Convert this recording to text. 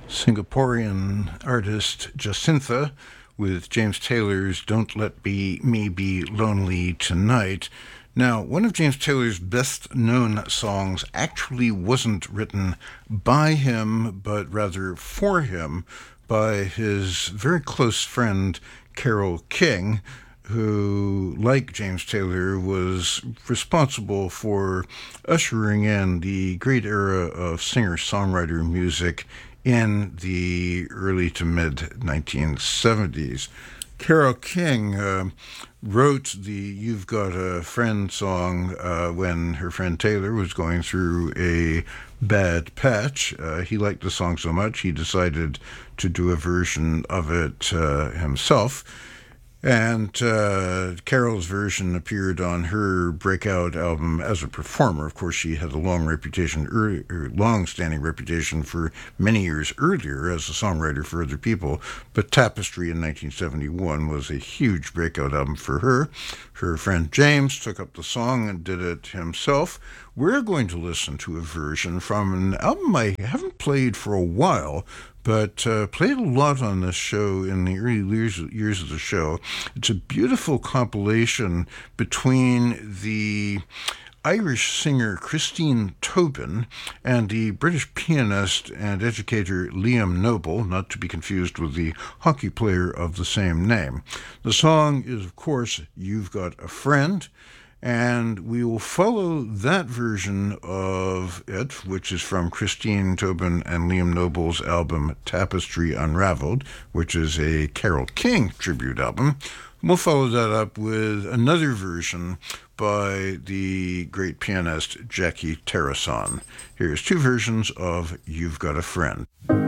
Singaporean artist Jacintha with James Taylor's Don't Let Me Be Lonely Tonight. Now, one of James Taylor's best-known songs actually wasn't written by him, but rather for him, by his very close friend Carole King, who, like James Taylor, was responsible for ushering in the great era of singer-songwriter music in the early to mid 1970s. Carole King wrote the You've Got a Friend song when her friend Taylor was going through a bad patch. He liked the song so much he decided to do a version of it himself. And Carole's version appeared on her breakout album as a performer. Of course, she had a long-standing reputation for many years earlier as a songwriter for other people. But Tapestry in 1971 was a huge breakout album for her. Her friend James took up the song and did it himself. We're going to listen to a version from an album I haven't played for a while, but played a lot on this show in the early years of the show. It's a beautiful compilation between the Irish singer Christine Tobin and the British pianist and educator Liam Noble, not to be confused with the hockey player of the same name. The song is, of course, You've Got a Friend, and we will follow that version of it, which is from Christine Tobin and Liam Noble's album Tapestry Unraveled, which is a Carole King tribute album. We'll follow that up with another version by the great pianist Jackie Terrason. Here's two versions of You've Got a Friend.